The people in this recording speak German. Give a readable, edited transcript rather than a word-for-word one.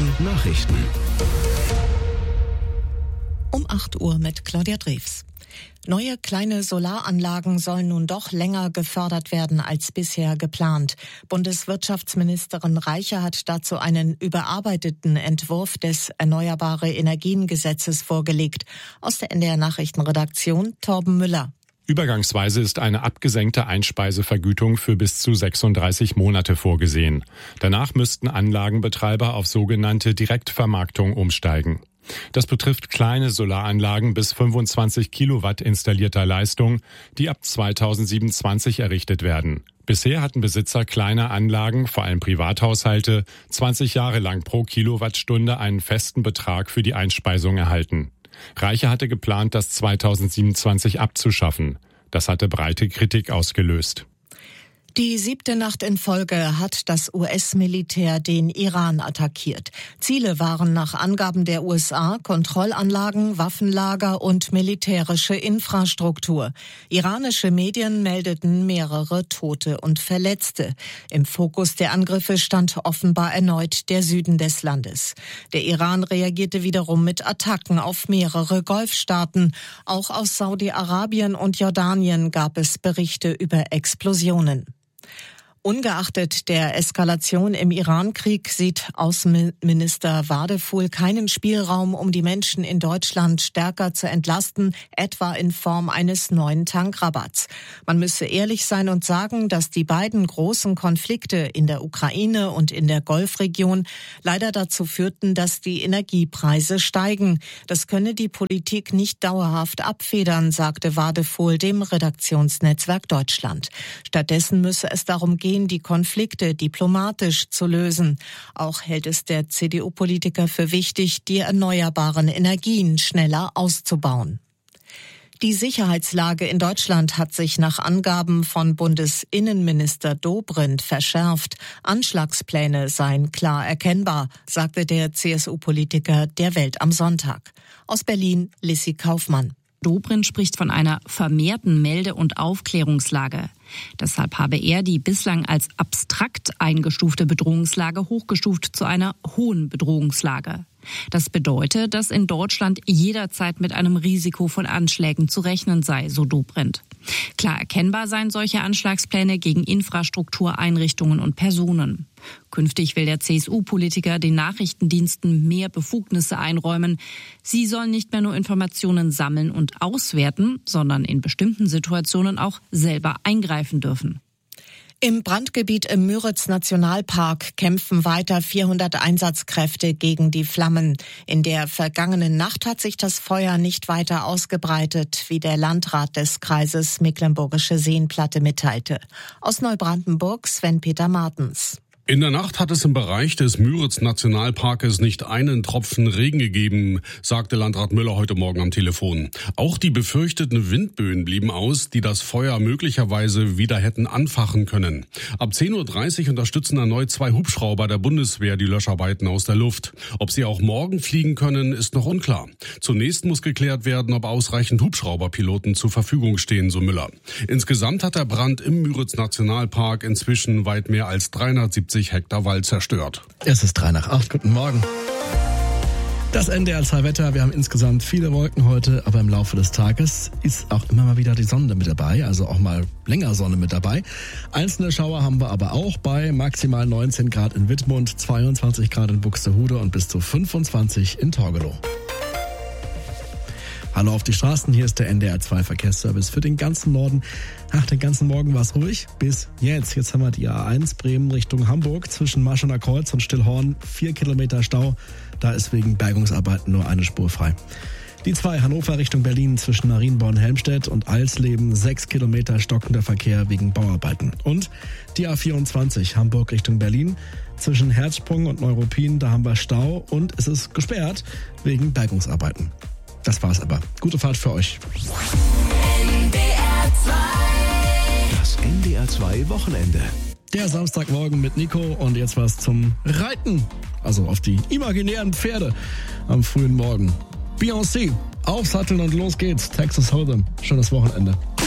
Nachrichten. Um 8 Uhr mit Claudia Drews. Neue kleine Solaranlagen sollen nun doch länger gefördert werden als bisher geplant. Bundeswirtschaftsministerin Reiche hat dazu einen überarbeiteten Entwurf des Erneuerbare-Energien-Gesetzes vorgelegt. Aus der NDR Nachrichtenredaktion Torben Müller. Übergangsweise ist eine abgesenkte Einspeisevergütung für bis zu 36 Monate vorgesehen. Danach müssten Anlagenbetreiber auf sogenannte Direktvermarktung umsteigen. Das betrifft kleine Solaranlagen bis 25 Kilowatt installierter Leistung, die ab 2027 errichtet werden. Bisher hatten Besitzer kleiner Anlagen, vor allem Privathaushalte, 20 Jahre lang pro Kilowattstunde einen festen Betrag für die Einspeisung erhalten. Reiche hatte geplant, das 2027 abzuschaffen. Das hatte breite Kritik ausgelöst. Die 7. Nacht in Folge hat das US-Militär den Iran attackiert. Ziele waren nach Angaben der USA Kontrollanlagen, Waffenlager und militärische Infrastruktur. Iranische Medien meldeten mehrere Tote und Verletzte. Im Fokus der Angriffe stand offenbar erneut der Süden des Landes. Der Iran reagierte wiederum mit Attacken auf mehrere Golfstaaten. Auch aus Saudi-Arabien und Jordanien gab es Berichte über Explosionen. Ungeachtet der Eskalation im Iran-Krieg sieht Außenminister Wadefuhl keinen Spielraum, um die Menschen in Deutschland stärker zu entlasten, etwa in Form eines neuen Tankrabatts. Man müsse ehrlich sein und sagen, dass die beiden großen Konflikte in der Ukraine und in der Golfregion leider dazu führten, dass die Energiepreise steigen. Das könne die Politik nicht dauerhaft abfedern, sagte Wadefuhl dem Redaktionsnetzwerk Deutschland. Stattdessen müsse es darum gehen, die Konflikte diplomatisch zu lösen. Auch hält es der CDU-Politiker für wichtig, die erneuerbaren Energien schneller auszubauen. Die Sicherheitslage in Deutschland hat sich nach Angaben von Bundesinnenminister Dobrindt verschärft. Anschlagspläne seien klar erkennbar, sagte der CSU-Politiker der Welt am Sonntag. Aus Berlin, Lissi Kaufmann. Dobrindt spricht von einer vermehrten Melde- und Aufklärungslage. Deshalb habe er die bislang als abstrakt eingestufte Bedrohungslage hochgestuft zu einer hohen Bedrohungslage. Das bedeutet, dass in Deutschland jederzeit mit einem Risiko von Anschlägen zu rechnen sei, so Dobrindt. Klar erkennbar seien solche Anschlagspläne gegen Infrastruktur, Einrichtungen und Personen. Künftig will der CSU-Politiker den Nachrichtendiensten mehr Befugnisse einräumen. Sie sollen nicht mehr nur Informationen sammeln und auswerten, sondern in bestimmten Situationen auch selber eingreifen dürfen. Im Brandgebiet im Müritz-Nationalpark kämpfen weiter 400 Einsatzkräfte gegen die Flammen. In der vergangenen Nacht hat sich das Feuer nicht weiter ausgebreitet, wie der Landrat des Kreises Mecklenburgische Seenplatte mitteilte. Aus Neubrandenburg Sven-Peter Martens. In der Nacht hat es im Bereich des Müritz-Nationalparkes nicht einen Tropfen Regen gegeben, sagte Landrat Müller heute Morgen am Telefon. Auch die befürchteten Windböen blieben aus, die das Feuer möglicherweise wieder hätten anfachen können. Ab 10.30 Uhr unterstützen erneut 2 Hubschrauber der Bundeswehr die Löscharbeiten aus der Luft. Ob sie auch morgen fliegen können, ist noch unklar. Zunächst muss geklärt werden, ob ausreichend Hubschrauberpiloten zur Verfügung stehen, so Müller. Insgesamt hat der Brand im Müritz-Nationalpark inzwischen weit mehr als 370 Hektar Wald zerstört. Es ist 7:03. Guten Morgen. Das NDR 2 Wetter. Wir haben insgesamt viele Wolken heute, aber im Laufe des Tages ist auch immer mal wieder die Sonne mit dabei, also auch mal länger Sonne mit dabei. Einzelne Schauer haben wir aber auch bei maximal 19 Grad in Wittmund, 22 Grad in Buxtehude und bis zu 25 in Torgelow. Hallo auf die Straßen, hier ist der NDR 2 Verkehrsservice für den ganzen Norden. Ach, den ganzen Morgen war es ruhig, bis jetzt. Jetzt haben wir die A1 Bremen Richtung Hamburg zwischen Marschener Kreuz und Stillhorn 4 Kilometer Stau. Da ist wegen Bergungsarbeiten nur eine Spur frei. Die 2 Hannover Richtung Berlin zwischen Marienborn-Helmstedt und Alsleben 6 Kilometer stockender Verkehr wegen Bauarbeiten. Und die A24 Hamburg Richtung Berlin zwischen Herzsprung und Neuruppin, da haben wir Stau und es ist gesperrt wegen Bergungsarbeiten. Das war's aber. Gute Fahrt für euch. Das NDR 2 Wochenende. Der Samstagmorgen mit Nico und jetzt was zum Reiten. Also auf die imaginären Pferde am frühen Morgen. Beyoncé, aufsatteln und los geht's. Texas Hold'em. Schönes Wochenende.